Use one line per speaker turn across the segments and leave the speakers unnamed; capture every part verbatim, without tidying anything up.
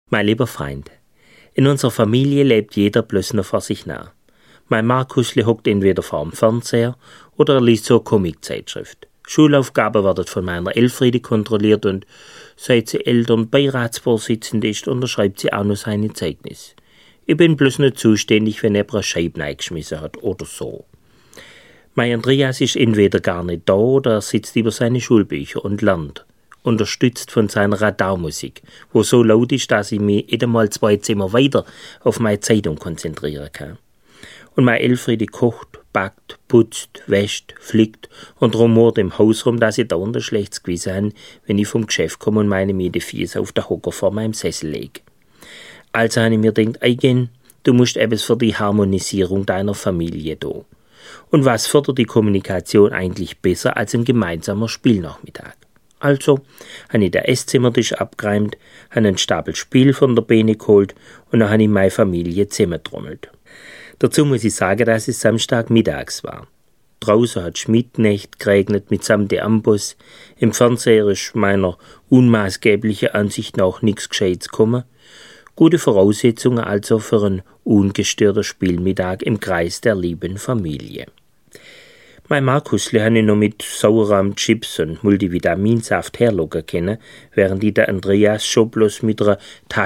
Mein lieber Freund, in unserer Familie lebt jeder bloß noch vor sich nach. Mein Markusli hockt entweder vor dem Fernseher oder er liest so eine Comiczeitschrift. Schulaufgaben werden von meiner Elfriede kontrolliert und seit sie Elternbeiratsvorsitzende ist, unterschreibt sie auch noch seine Zeugnis. Ich bin bloß nicht zuständig, wenn er eine Scheibe reingeschmissen hat oder so. Mein Andreas ist entweder gar nicht da oder er sitzt über seine Schulbücher und lernt, unterstützt von seiner Radaumusik, wo so laut ist, dass ich mich nicht einmal zwei Zimmer weiter auf meine Zeitung konzentrieren kann. Und meine Elfriede kocht, backt, putzt, wäscht, flickt und rumort im Haus rum, dass ich dauernd ein schlechtes Gewissen habe, wenn ich vom Geschäft komme und meine mir die Füße auf der Hocker vor meinem Sessel lege. Also habe ich mir gedacht, Eugen, du musst etwas für die Harmonisierung deiner Familie tun. Und was fördert die Kommunikation eigentlich besser als ein gemeinsamer Spielnachmittag? Also habe ich den Esszimmertisch abgeräumt, habe einen Stapel Spiel von der Beine geholt und dann habe ich meine Familie zusammengetrommelt. Dazu muss ich sagen, dass es Samstagmittags war. Draußen hat es Mittnacht geregnet mitsamt der Amboss. Im Fernseher ist meiner unmaßgeblichen Ansicht nach nichts Gescheites gekommen. Gute Voraussetzungen also für einen ungestörten Spielmittag im Kreis der lieben Familie. Mein Markusli habe ich noch mit Sauerrahm, Chips und Multivitaminsaft herlocken können, während ich der Andreas schon bloß mit einer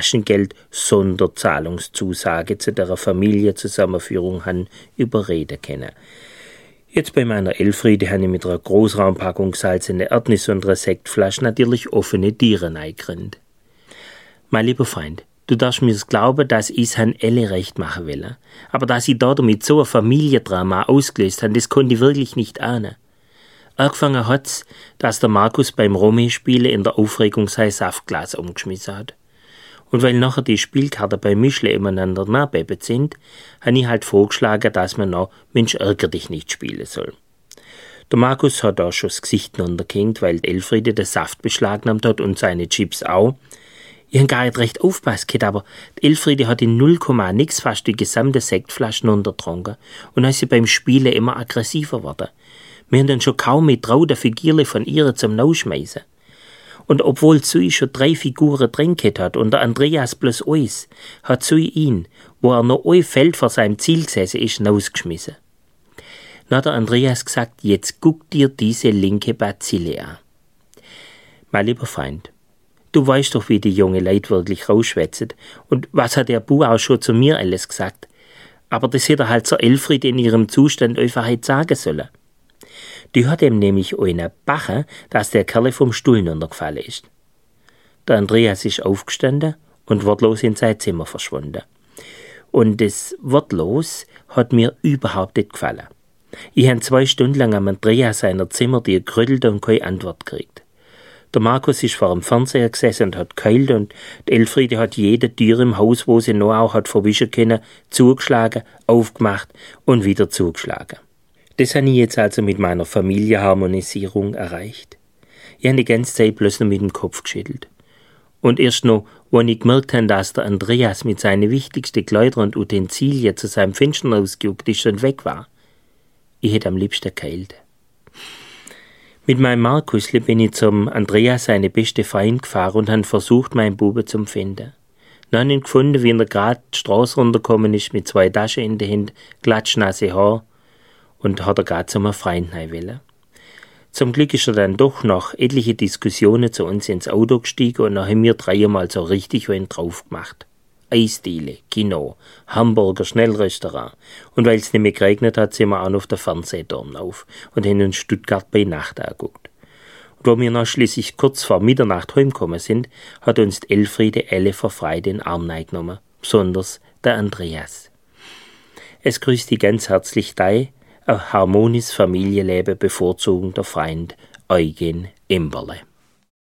Taschengeld-Sonderzahlungszusage zu der Familienzusammenführung han überreden können. Jetzt bei meiner Elfriede habe ich mit einer Großraumpackung salzene Erdnüsse und einer Sektflasche natürlich offene Tiere eingerinnt. Mein lieber Freund, du darfst mir's glauben, dass ich's han elle recht machen will. Aber dass ich da damit so ein Familiendrama ausgelöst han, das konnte ich wirklich nicht ahnen. Angefangen hat's, dass der Markus beim Romy-Spielen in der Aufregung sein Saftglas umgeschmissen hat. Und weil nachher die Spielkarten beim Mischle ineinander nachbebet sind, han ich halt vorgeschlagen, dass man noch Mensch ärger dich nicht spielen soll. Der Markus hat da schon das Gesicht runtergehängt, weil die Elfriede den Saft beschlagnahmt hat und seine Chips auch. Ich hab gar nicht recht aufgepasst, aber die Elfriede hat in null Komma nix fast die gesamte Sektflaschen untergetrunken und dann ist sie beim Spielen immer aggressiver geworden. Wir haben dann schon kaum mit traut, der Figürle von ihr zum Nauschmeißen. Und obwohl Sui schon drei Figuren drin gehabt hat und der Andreas bloß eins, hat Sui ihn, wo er noch ein Feld vor seinem Ziel gesessen ist, rausgeschmissen. Dann hat der Andreas gesagt, jetzt guck dir diese linke Bazille an. Mein lieber Freund, du weißt doch, wie die junge Leute wirklich rausschwätzen. Und was hat der Bu auch schon zu mir alles gesagt? Aber das hätte er halt zur Elfriede in ihrem Zustand einfach halt sagen sollen. Die hat ihm nämlich eine Bache, dass der Kerl vom Stuhl runtergefallen ist. Der Andreas ist aufgestanden und wortlos in sein Zimmer verschwunden. Und das wortlos hat mir überhaupt nicht gefallen. Ich habe zwei Stunden lang am Andreas seiner Zimmer die gerüttelt und keine Antwort gekriegt. Der Markus ist vor dem Fernseher gesessen und hat geheult und die Elfriede hat jede Tür im Haus, wo sie noch auch hat verwischen können, zugeschlagen, aufgemacht und wieder zugeschlagen. Das habe ich jetzt also mit meiner Familienharmonisierung erreicht. Ich habe die ganze Zeit bloß noch mit dem Kopf geschüttelt. Und erst noch, als ich gemerkt habe, dass der Andreas mit seinen wichtigsten Kleidern und Utensilien zu seinem Fenster rausgeguckt ist und weg war. Ich hätte am liebsten geheult. Mit meinem Markusli bin ich zum Andreas, seine beste Freund, gefahren und habe versucht, meinen Buben zu finden. Dann habe ich ihn gefunden, wie er gerade die Straße runtergekommen ist, mit zwei Taschen in der Hand, klatschnasse Haar, und hat er gerade zum Freund wollen. Zum Glück ist er dann doch nach etliche Diskussionen zu uns ins Auto gestiegen und dann haben wir dreimal so richtig einen drauf gemacht. Eisdiele, Kino, Hamburger Schnellrestaurant. Und weil es nicht mehr geregnet hat, sind wir auch noch auf der Fernsehturm auf und haben uns Stuttgart bei Nacht angeguckt. Und wo wir noch schließlich kurz vor Mitternacht heimgekommen sind, hat uns die Elfriede alle verfreit den Arm genommen, besonders der Andreas. Es grüßt die ganz herzlich dei, ein harmonisches Familienleben bevorzugender Freund Eugen Imberle.